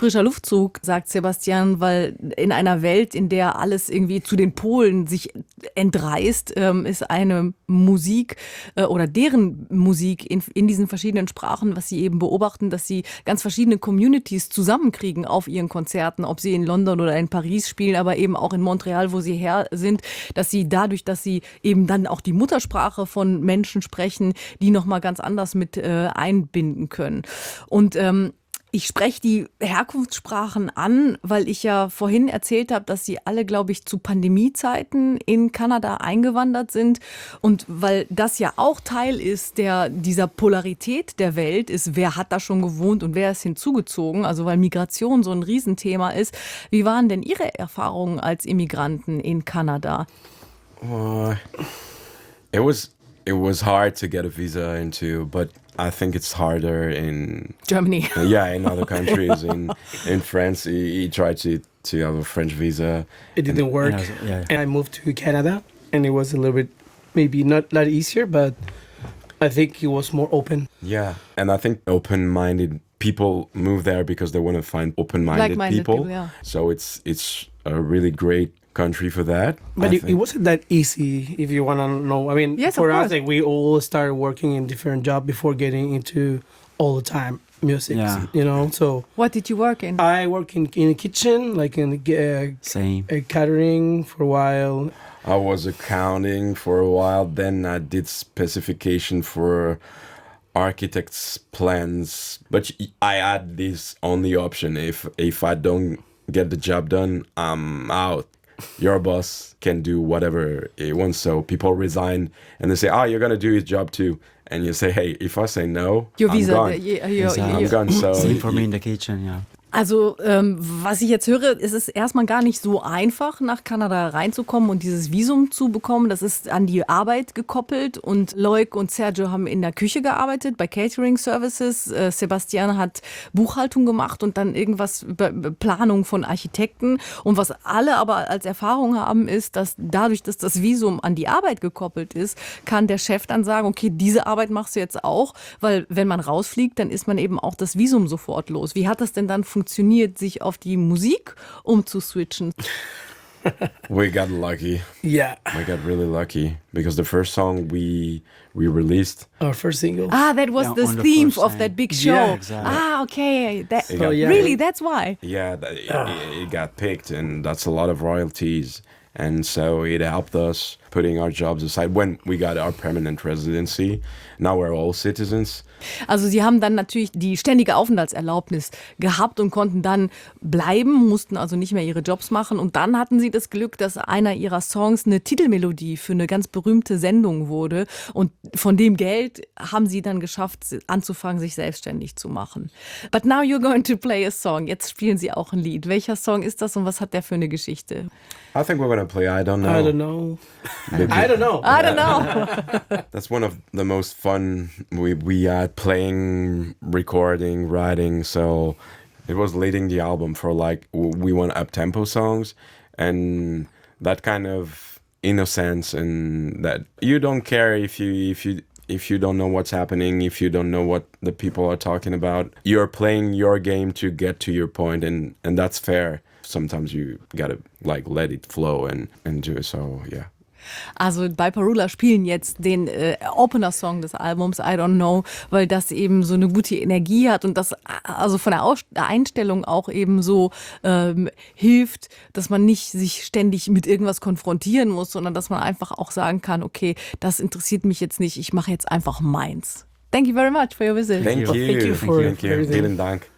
Frischer Luftzug, sagt Sebastian, weil in einer Welt, in der alles irgendwie zu den Polen sich entreißt, ist eine Musik oder deren Musik in diesen verschiedenen Sprachen, was sie eben beobachten, dass sie ganz verschiedene Communities zusammenkriegen auf ihren Konzerten, ob sie in London oder in Paris spielen, aber eben auch in Montreal, wo sie her sind, dass sie dadurch, dass sie eben dann auch die Muttersprache von Menschen sprechen, die nochmal ganz anders mit einbinden können. Und ich spreche die Herkunftssprachen an, weil ich ja vorhin erzählt habe, dass sie alle, glaube ich, zu Pandemiezeiten in Kanada eingewandert sind. Und weil das ja auch Teil ist dieser Polarität der Welt, ist, wer hat da schon gewohnt und wer ist hinzugezogen. Also weil Migration so ein Riesenthema ist. Wie waren denn Ihre Erfahrungen als Immigranten in Kanada? It was hard to get a visa into, but I think it's harder in Germany. Yeah, in other countries. in France, he tried to have a French visa. It didn't work. Yeah. And I moved to Canada, and it was a little bit, maybe not that easier, but I think it was more open. Yeah, and I think open-minded people move there because they want to find open-minded people. Yeah. So it's a really great country for that. But it wasn't that easy, if you want to know. I mean, Yes, for of us, course. like, we all started working in different jobs before getting into all the time music, Yeah. you know? So What did you work in? I work in the kitchen, like in the Same. catering for a while. I was accounting for a while. Then I did specification for architects' plans. But I had this only option: if I don't get the job done, I'm out. Your boss can do whatever he wants. So people resign and they say, "Oh, you're gonna do his job too." And you say, "Hey, if I say no, Your I'm visa, gone. Exactly. I'm gone." So Same for me in the kitchen, yeah. Also, was ich jetzt höre, es ist erstmal gar nicht so einfach, nach Kanada reinzukommen und dieses Visum zu bekommen. Das ist an die Arbeit gekoppelt und Loic und Sergio haben in der Küche gearbeitet, bei Catering Services. Sebastian hat Buchhaltung gemacht und dann irgendwas, Planung von Architekten. Und was alle aber als Erfahrung haben, ist, dass dadurch, dass das Visum an die Arbeit gekoppelt ist, kann der Chef dann sagen, okay, diese Arbeit machst du jetzt auch, weil wenn man rausfliegt, dann ist man eben auch das Visum sofort los. Wie hat das denn dann funktioniert, sich auf die Musik umzuswitchen? we got lucky. Yeah, We got really lucky because the first song we released, our first single. That was Yeah, the on the theme first of time. that big show. Yeah, exactly. Okay. So, yeah. Really, that's why. yeah, it got picked, and that's a lot of royalties. And so it helped us putting our jobs aside when we got our permanent residency. Now we're all citizens. Also sie haben dann natürlich die ständige Aufenthaltserlaubnis gehabt und konnten dann bleiben, mussten also nicht mehr ihre Jobs machen. Und dann hatten sie das Glück, dass einer ihrer Songs eine Titelmelodie für eine ganz berühmte Sendung wurde. Und von dem Geld haben sie dann geschafft, anzufangen, sich selbstständig zu machen. But now you're going to play a song. Jetzt spielen sie auch ein Lied. Welcher Song ist das und was hat der für eine Geschichte? I think we're gonna play I Don't Know. I don't know. Maybe. I don't know. I don't know. That's one of the most fun we had playing, recording, writing. So it was leading the album for like we want up-tempo songs and that kind of innocence and that you don't care if you don't know what's happening, if you don't know what the people are talking about. You're playing your game to get to your point and that's fair. Sometimes you gotta like let it flow and do it. So yeah. Also bei Parula spielen jetzt den Opener-Song des Albums I Don't Know, weil das eben so eine gute Energie hat und das also von der Einstellung auch eben so hilft, dass man nicht sich ständig mit irgendwas konfrontieren muss, sondern dass man einfach auch sagen kann, okay, das interessiert mich jetzt nicht, ich mache jetzt einfach meins. Thank you very much for your visit. Thank you. Thank you for Thank you. everything. Vielen Dank.